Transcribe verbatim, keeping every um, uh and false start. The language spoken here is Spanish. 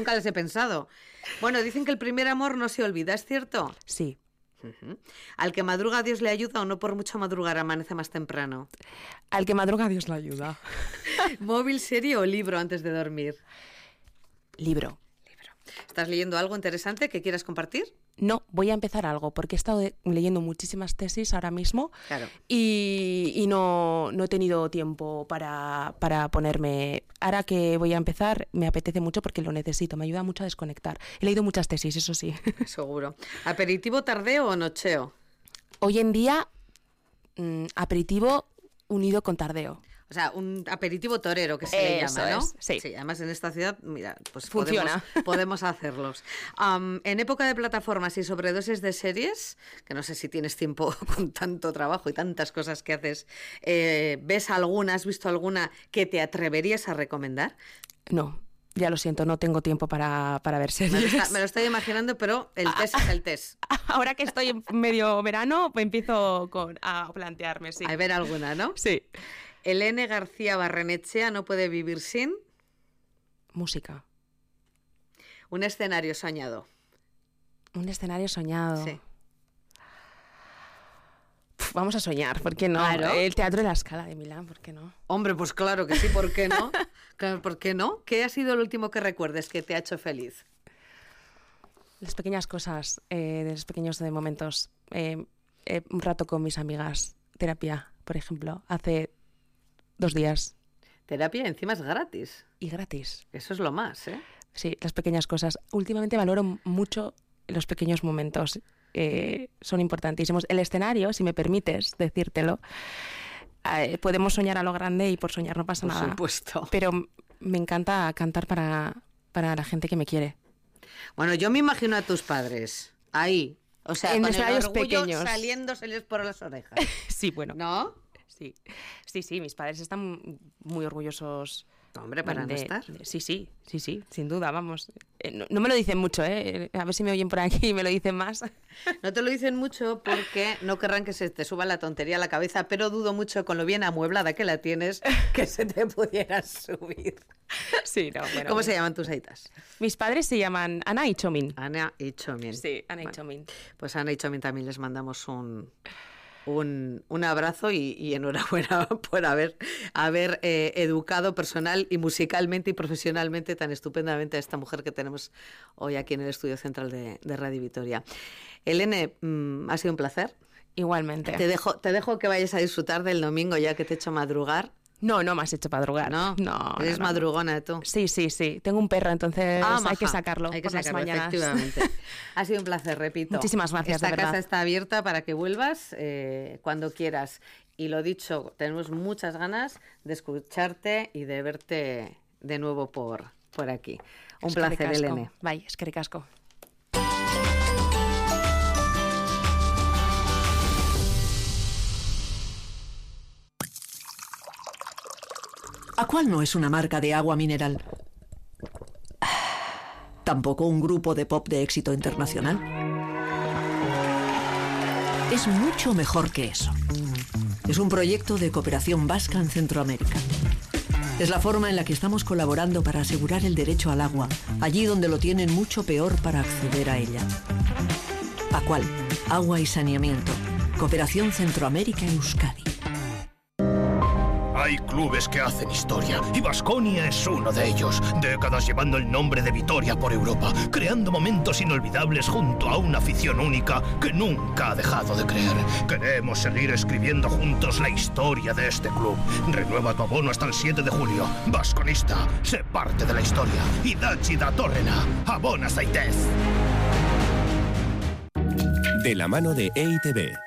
nunca las he pensado. Bueno, dicen que el primer amor no se olvida, ¿es cierto? Sí. Uh-huh. Al que madruga Dios le ayuda o no por mucho madrugar amanece más temprano. Al que madruga Dios le ayuda. ¿Móvil, serie o libro antes de dormir? Libro. Libro. ¿Estás leyendo algo interesante que quieras compartir? No, voy a empezar algo, porque he estado de- leyendo muchísimas tesis ahora mismo Claro. y, y no, no he tenido tiempo para, para ponerme... Ahora que voy a empezar, me apetece mucho porque lo necesito, me ayuda mucho a desconectar. He leído muchas tesis, eso sí. Seguro. ¿Aperitivo tardeo o nocheo? Hoy en día, mmm, aperitivo unido con tardeo. O sea, un aperitivo torero que se le Eso llama, ¿no? es, sí. Además en esta ciudad, mira, pues Funciona. Podemos, podemos hacerlos. Um, en época de plataformas y sobredosis de series, que no sé si tienes tiempo con tanto trabajo y tantas cosas que haces, eh, ¿ves alguna, has visto alguna que te atreverías a recomendar? No, ya lo siento, no tengo tiempo para, para ver Me lo, series. está- me lo estoy imaginando, pero el test es el test. Ahora que estoy en medio verano, pues empiezo con, a plantearme, sí. A ver alguna, ¿no? Sí. Elene García Barrenechea no puede vivir sin Música. un escenario soñado. Un escenario soñado. Sí. Puf, vamos a soñar, ¿por qué no? Claro. El Teatro de la Scala de Milán, ¿por qué no? Hombre, pues claro que sí, ¿por qué no? Claro, ¿por qué no? ¿Qué ha sido el último que recuerdes que te ha hecho feliz? Las pequeñas cosas, eh, de los pequeños de momentos. Eh, eh, un rato con mis amigas. Terapia, por ejemplo, hace dos días. Terapia encima es gratis. Y gratis. Eso es lo más, ¿eh? Sí, las pequeñas cosas. Últimamente valoro mucho los pequeños momentos. Eh, son importantísimos. El escenario, si me permites decírtelo, eh, podemos soñar a lo grande y por soñar no pasa Por nada. supuesto. Pero me encanta cantar para, para la gente que me quiere. Bueno, yo me imagino a tus padres ahí. O sea, En con el escenarios orgullo pequeños. saliéndoseles por las orejas. Sí, bueno. ¿No? Sí, sí, sí, mis padres están muy orgullosos. Hombre, para no de- estar. de- sí, sí, sí, sí, sin duda, vamos. Eh, no, no me lo dicen mucho, ¿eh? A ver si me oyen por aquí y me lo dicen más. No te lo dicen mucho porque no querrán que se te suba la tontería a la cabeza, pero dudo mucho con lo bien amueblada que la tienes que se te pudiera subir. Sí, no, bueno. ¿Cómo se llaman tus aitas? Mis padres se llaman Ana y Chomin. Ana y Chomin. Sí, Ana y Bueno, Chomin. Pues a Ana y Chomin también les mandamos un, un, un abrazo y, y enhorabuena por haber, haber eh, educado personal y musicalmente y profesionalmente tan estupendamente a esta mujer que tenemos hoy aquí en el estudio central de, de Radio Vitoria. Elene, mm, ha sido un placer. Igualmente. Te dejo, te dejo que vayas a disfrutar del domingo ya que te he hecho madrugar. No, no me has hecho madrugar. ¿No? No. Eres no, no. madrugona tú. Sí, sí, sí. Tengo un perro, entonces Ah, hay maja. que sacarlo Hay que por sacarlo, las mañanas. efectivamente. Ha sido un placer, repito. Muchísimas gracias, Esta de verdad. casa está abierta para que vuelvas eh, cuando quieras. Y lo dicho, tenemos muchas ganas de escucharte y de verte de nuevo por, por aquí. Un Eskerrik placer, asko. Elene. Bai, eskerrik asko. ¿A cuál no es una marca de agua mineral? Tampoco un grupo de pop de éxito internacional. Es mucho mejor que eso. Es un proyecto de cooperación vasca en Centroamérica. Es la forma en la que estamos colaborando para asegurar el derecho al agua, allí donde lo tienen mucho peor para acceder a ella. Acual, agua y saneamiento. Cooperación Centroamérica-Euskadi. Hay clubes que hacen historia y Baskonia es uno de ellos. Décadas llevando el nombre de Vitoria por Europa, creando momentos inolvidables junto a una afición única que nunca ha dejado de creer. Queremos seguir escribiendo juntos la historia de este club. Renueva tu abono hasta el siete de julio. Basconista, sé parte de la historia. Idatzi datorrena, abona zaitez. De la mano de E I T B,